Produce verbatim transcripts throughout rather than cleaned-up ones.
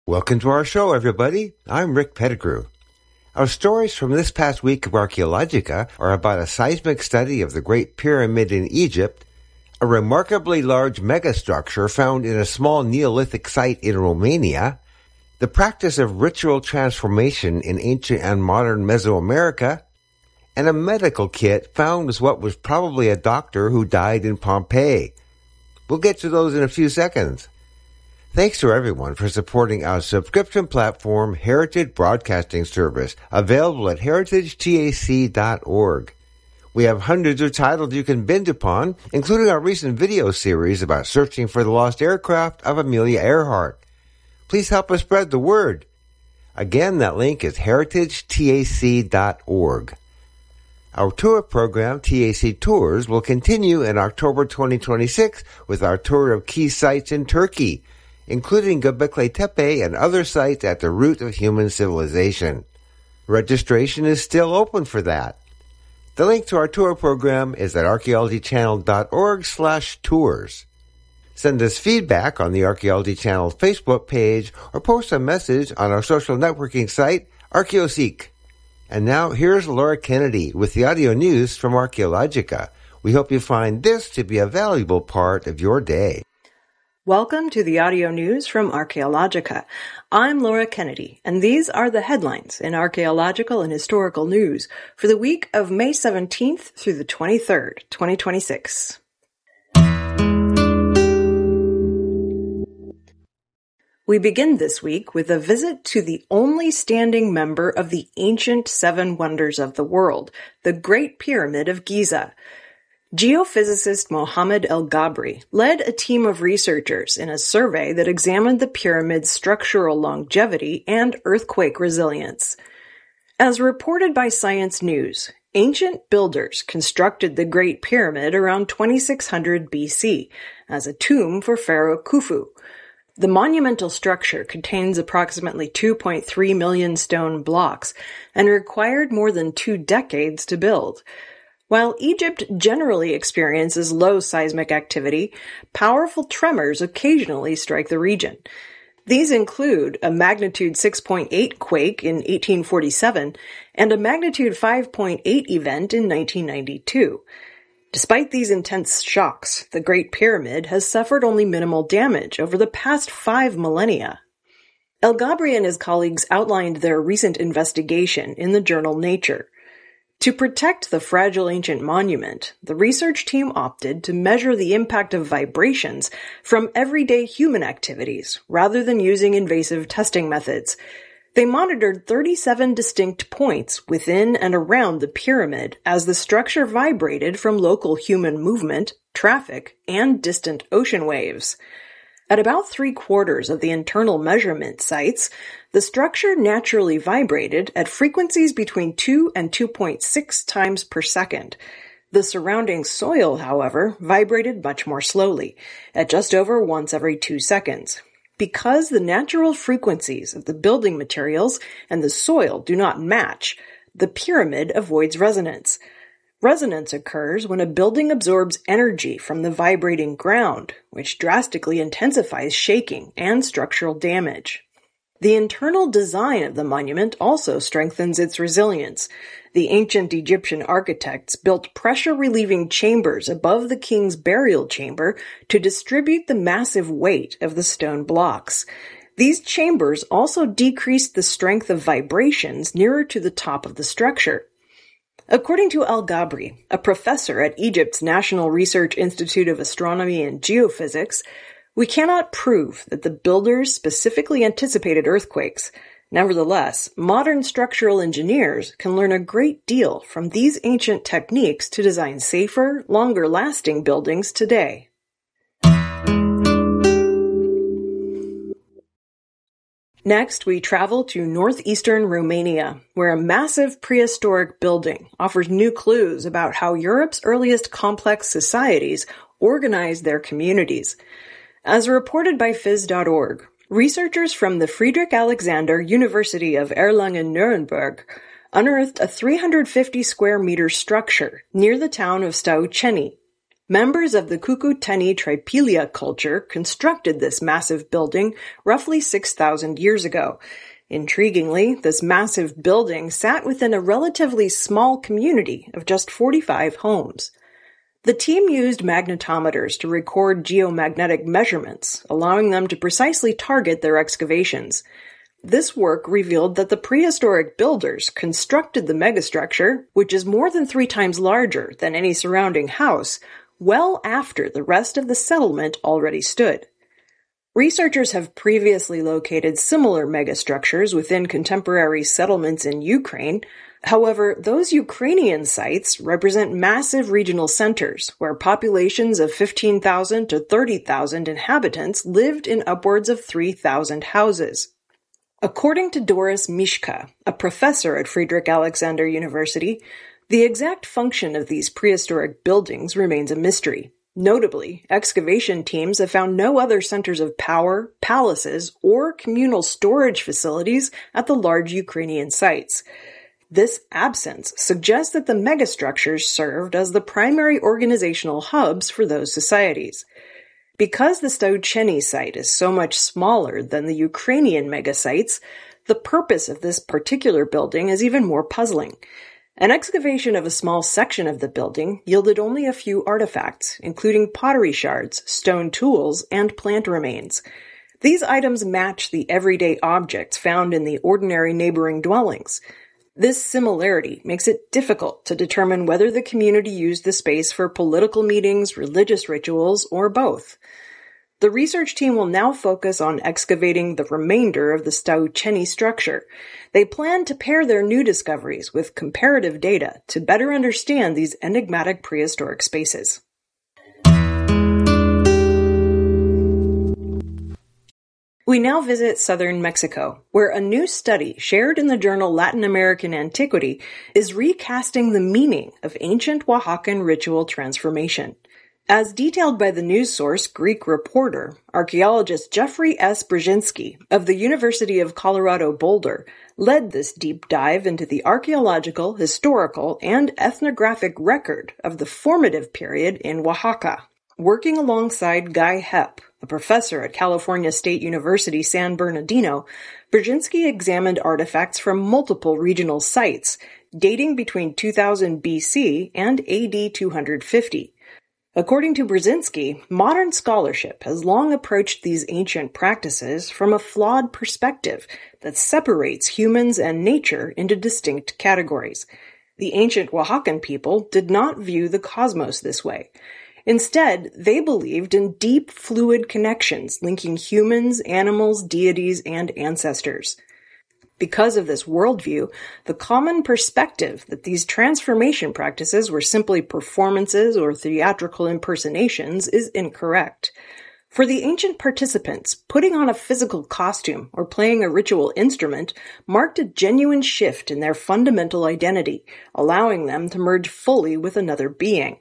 Welcome to our show, everybody. I'm Rick Pettigrew. Our stories from this past week of Archaeologica are about a seismic study of the Great Pyramid in Egypt, a remarkably large megastructure found in a small Neolithic site in Romania, the practice of ritual transformation in ancient and modern Mesoamerica, and a medical kit found as what was probably a doctor who died in Pompeii. We'll get to those in a few seconds. Thanks to everyone for supporting our subscription platform, Heritage Broadcasting Service, available at heritage tac dot org. We have hundreds of titles you can binge upon, including our recent video series about searching for the lost aircraft of Amelia Earhart. Please help us spread the word. Again, that link is heritage tac dot org. Our tour program, T A C Tours, will continue in October twenty twenty-six with our tour of key sites in Turkey, including Göbekli Tepe and other sites at the root of human civilization. Registration is still open for that. The link to our tour program is at archaeology channel dot org slash tours. Send us feedback on the Archaeology Channel Facebook page or post a message on our social networking site, ArchaeoSeek. And now here's Laura Kennedy with the audio news from Archaeologica. We hope you find this to be a valuable part of your day. Welcome to the audio news from Archaeologica. I'm Laura Kennedy, and these are the headlines in archaeological and historical news for the week of May seventeenth through the twenty-third, twenty twenty-six. We begin this week with a visit to the only standing member of the ancient Seven Wonders of the World, the Great Pyramid of Giza. Geophysicist Mohammed El-Gabri led a team of researchers in a survey that examined the pyramid's structural longevity and earthquake resilience. As reported by Science News, ancient builders constructed the Great Pyramid around twenty-six hundred B C as a tomb for Pharaoh Khufu. The monumental structure contains approximately two point three million stone blocks and required more than two decades to build. While Egypt generally experiences low seismic activity, powerful tremors occasionally strike the region. These include a magnitude six point eight quake in eighteen forty-seven and a magnitude five point eight event in nineteen ninety-two. Despite these intense shocks, the Great Pyramid has suffered only minimal damage over the past five millennia. El-Gabri and his colleagues outlined their recent investigation in the journal Nature. To protect the fragile ancient monument, the research team opted to measure the impact of vibrations from everyday human activities rather than using invasive testing methods. They monitored thirty-seven distinct points within and around the pyramid as the structure vibrated from local human movement, traffic, and distant ocean waves. At about three-quarters of the internal measurement sites, the structure naturally vibrated at frequencies between two and two point six times per second. The surrounding soil, however, vibrated much more slowly, at just over once every two seconds. Because the natural frequencies of the building materials and the soil do not match, the pyramid avoids resonance. Resonance occurs when a building absorbs energy from the vibrating ground, which drastically intensifies shaking and structural damage. The internal design of the monument also strengthens its resilience. The ancient Egyptian architects built pressure-relieving chambers above the king's burial chamber to distribute the massive weight of the stone blocks. These chambers also decreased the strength of vibrations nearer to the top of the structure. According to El-Gabri, a professor at Egypt's National Research Institute of Astronomy and Geophysics, we cannot prove that the builders specifically anticipated earthquakes. Nevertheless, modern structural engineers can learn a great deal from these ancient techniques to design safer, longer-lasting buildings today. Next, we travel to northeastern Romania, where a massive prehistoric building offers new clues about how Europe's earliest complex societies organized their communities. As reported by phys dot org, researchers from the Friedrich Alexander University of Erlangen-Nuremberg unearthed a three hundred fifty square meter structure near the town of Staucheni. Members of the Cucuteni Trypillia culture constructed this massive building roughly six thousand years ago. Intriguingly, this massive building sat within a relatively small community of just forty-five homes. The team used magnetometers to record geomagnetic measurements, allowing them to precisely target their excavations. This work revealed that the prehistoric builders constructed the megastructure, which is more than three times larger than any surrounding house, well after the rest of the settlement already stood. Researchers have previously located similar megastructures within contemporary settlements in Ukraine. However, those Ukrainian sites represent massive regional centers where populations of fifteen thousand to thirty thousand inhabitants lived in upwards of three thousand houses. According to Doris Mishka, a professor at Friedrich Alexander University, the exact function of these prehistoric buildings remains a mystery. Notably, excavation teams have found no other centers of power, palaces, or communal storage facilities at the large Ukrainian sites. This absence suggests that the megastructures served as the primary organizational hubs for those societies. Because the Staucheni site is so much smaller than the Ukrainian megasites, the purpose of this particular building is even more puzzling. An excavation of a small section of the building yielded only a few artifacts, including pottery shards, stone tools, and plant remains. These items match the everyday objects found in the ordinary neighboring dwellings. This similarity makes it difficult to determine whether the community used the space for political meetings, religious rituals, or both. The research team will now focus on excavating the remainder of the Staucheni structure. They plan to pair their new discoveries with comparative data to better understand these enigmatic prehistoric spaces. We now visit southern Mexico, where a new study shared in the journal Latin American Antiquity is recasting the meaning of ancient Oaxacan ritual transformation. As detailed by the news source Greek Reporter, archaeologist Jeffrey S. Brzezinski of the University of Colorado Boulder led this deep dive into the archaeological, historical, and ethnographic record of the formative period in Oaxaca. Working alongside Guy Hepp, a professor at California State University San Bernardino, Brzezinski examined artifacts from multiple regional sites, dating between two thousand B C and A D two hundred fifty. According to Brzezinski, modern scholarship has long approached these ancient practices from a flawed perspective that separates humans and nature into distinct categories. The ancient Oaxacan people did not view the cosmos this way. Instead, they believed in deep, fluid connections linking humans, animals, deities, and ancestors. Because of this worldview, the common perspective that these transformation practices were simply performances or theatrical impersonations is incorrect. For the ancient participants, putting on a physical costume or playing a ritual instrument marked a genuine shift in their fundamental identity, allowing them to merge fully with another being.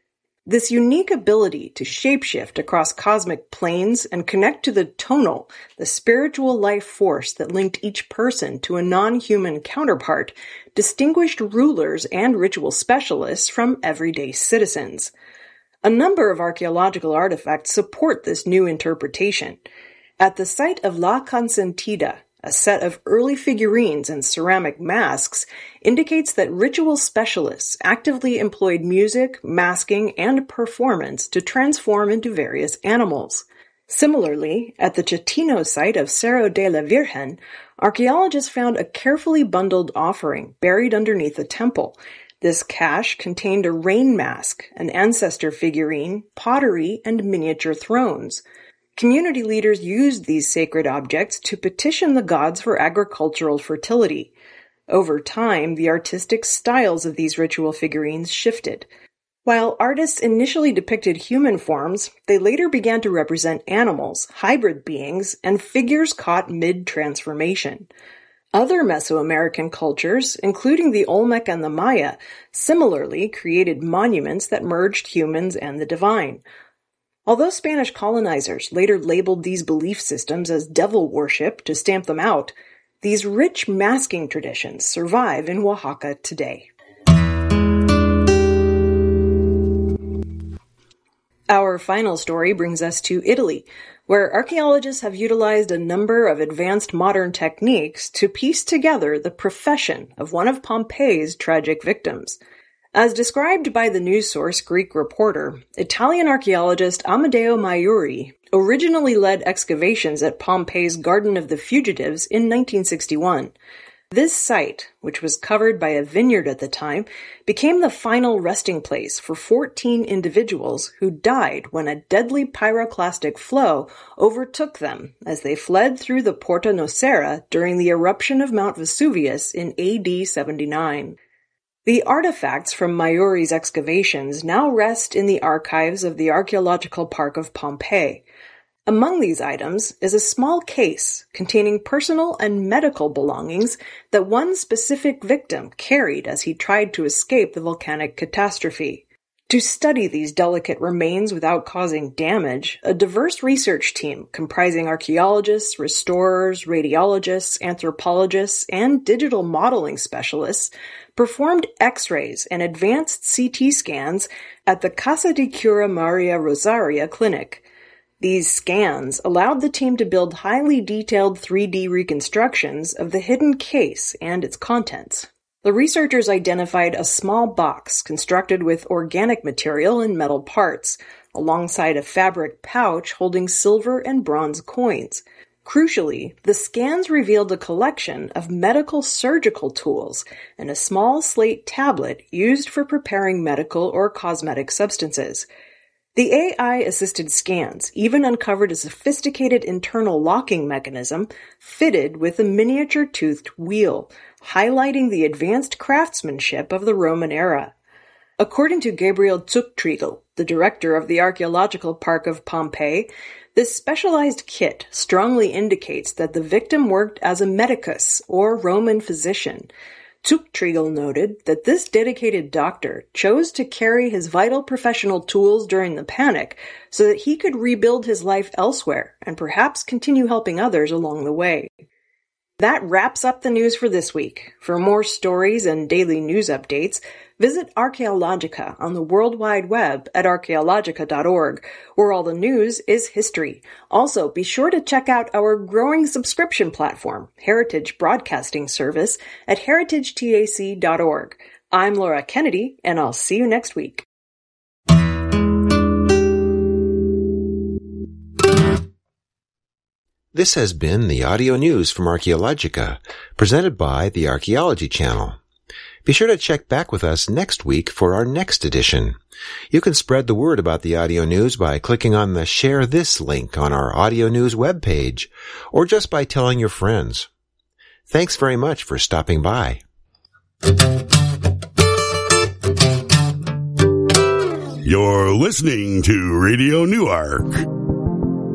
This unique ability to shapeshift across cosmic planes and connect to the tonal, the spiritual life force that linked each person to a non-human counterpart, distinguished rulers and ritual specialists from everyday citizens. A number of archaeological artifacts support this new interpretation. At the site of La Consentida, a set of early figurines and ceramic masks indicates that ritual specialists actively employed music, masking, and performance to transform into various animals. Similarly, at the Chatino site of Cerro de la Virgen, archaeologists found a carefully bundled offering buried underneath a temple. This cache contained a rain mask, an ancestor figurine, pottery, and miniature thrones. Community leaders used these sacred objects to petition the gods for agricultural fertility. Over time, the artistic styles of these ritual figurines shifted. While artists initially depicted human forms, they later began to represent animals, hybrid beings, and figures caught mid-transformation. Other Mesoamerican cultures, including the Olmec and the Maya, similarly created monuments that merged humans and the divine. Although Spanish colonizers later labeled these belief systems as devil worship to stamp them out, these rich masking traditions survive in Oaxaca today. Our final story brings us to Italy, where archaeologists have utilized a number of advanced modern techniques to piece together the profession of one of Pompeii's tragic victims. As described by the news source Greek Reporter, Italian archaeologist Amedeo Maiuri originally led excavations at Pompeii's Garden of the Fugitives in nineteen sixty-one. This site, which was covered by a vineyard at the time, became the final resting place for fourteen individuals who died when a deadly pyroclastic flow overtook them as they fled through the Porta Nocera during the eruption of Mount Vesuvius in A D seventy-nine. The artifacts from Maiuri's excavations now rest in the archives of the Archaeological Park of Pompeii. Among these items is a small case containing personal and medical belongings that one specific victim carried as he tried to escape the volcanic catastrophe. To study these delicate remains without causing damage, a diverse research team comprising archaeologists, restorers, radiologists, anthropologists, and digital modeling specialists performed X-rays and advanced C T scans at the Casa di Cura Maria Rosaria clinic. These scans allowed the team to build highly detailed three D reconstructions of the hidden case and its contents. The researchers identified a small box constructed with organic material and metal parts, alongside a fabric pouch holding silver and bronze coins. Crucially, the scans revealed a collection of medical surgical tools and a small slate tablet used for preparing medical or cosmetic substances. The A I-assisted scans even uncovered a sophisticated internal locking mechanism fitted with a miniature-toothed wheel, highlighting the advanced craftsmanship of the Roman era. According to Gabriel Zuchtriegel, the director of the Archaeological Park of Pompeii, this specialized kit strongly indicates that the victim worked as a medicus, or Roman physician. Zuchtriegel noted that this dedicated doctor chose to carry his vital professional tools during the panic so that he could rebuild his life elsewhere and perhaps continue helping others along the way. That wraps up the news for this week. For more stories and daily news updates, visit Archaeologica on the World Wide Web at archaeologica dot org, where all the news is history. Also, be sure to check out our growing subscription platform, Heritage Broadcasting Service, at heritage tac dot org. I'm Laura Kennedy, and I'll see you next week. This has been the audio news from Archaeologica, presented by the Archaeology Channel. Be sure to check back with us next week for our next edition. You can spread the word about the audio news by clicking on the Share This link on our audio news webpage, or just by telling your friends. Thanks very much for stopping by. You're listening to Radio Newark.